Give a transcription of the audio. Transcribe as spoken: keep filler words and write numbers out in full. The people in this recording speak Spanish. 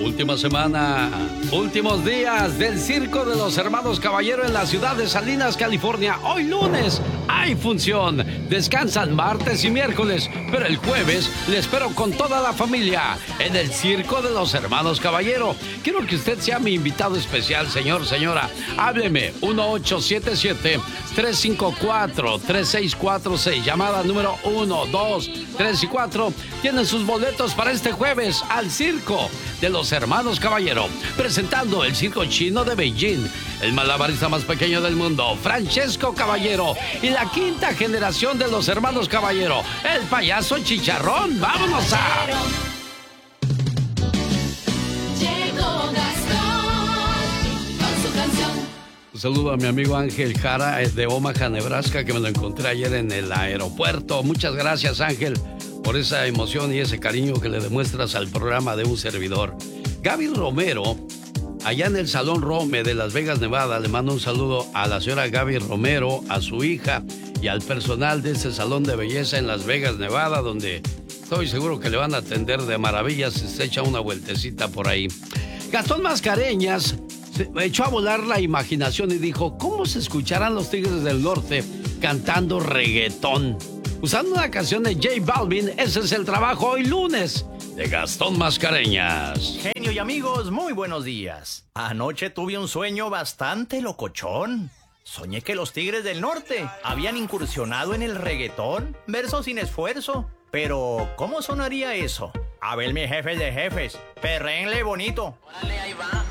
Última semana, últimos días del Circo de los Hermanos Caballero en la ciudad de Salinas, California. Hoy lunes hay función. Descansan martes y miércoles, pero el jueves le espero con toda la familia en el Circo de los Hermanos Caballero. Quiero que usted sea mi invitado especial, señor, señora. Hábleme, uno ocho siete siete, tres cinco cuatro, tres seis cuatro seis. Llamada número uno, dos, tres y cuatro. Tienen sus boletos para este jueves al Circo de los Hermanos Caballero, presentando el circo chino de Beijing, el malabarista más pequeño del mundo, Francesco Caballero, y la quinta generación de los Hermanos Caballero, el payaso Chicharrón. ¡Vámonos a... Llegó Gastón con su canción. Un saludo a mi amigo Ángel Jara de Omaha, Nebraska, que me lo encontré ayer en el aeropuerto. Muchas gracias, Ángel, por esa emoción y ese cariño que le demuestras al programa de un servidor. Gaby Romero, allá en el Salón Rome de Las Vegas, Nevada, le mando un saludo a la señora Gaby Romero, a su hija y al personal de ese salón de belleza en Las Vegas, Nevada, donde estoy seguro que le van a atender de maravilla si se echa una vueltecita por ahí. Gastón Mascareñas se echó a volar la imaginación y dijo, ¿cómo se escucharán los Tigres del Norte cantando reggaetón? Usando una canción de J Balvin. Ese es el trabajo hoy lunes de Gastón Mascareñas. Genio y amigos, muy buenos días. Anoche tuve un sueño bastante locochón. Soñé que los Tigres del Norte habían incursionado en el reggaetón, verso sin esfuerzo. Pero, ¿cómo sonaría eso? A ver, mis jefes de jefes, perrénle bonito. Órale, ahí va.